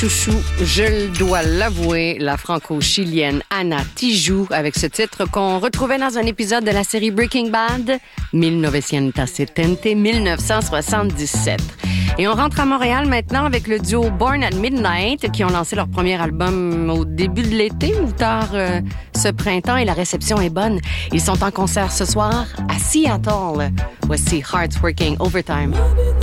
chouchou, je le dois l'avouer, la franco-chilienne Ana Tijoux avec ce titre qu'on retrouvait dans un épisode de la série Breaking Bad, 1977. Et on rentre à Montréal maintenant avec le duo Born at Midnight qui ont lancé leur premier album au début de l'été ou tard ce printemps et la réception est bonne. Ils sont en concert ce soir à Seattle. Voici Hearts Working Overtime.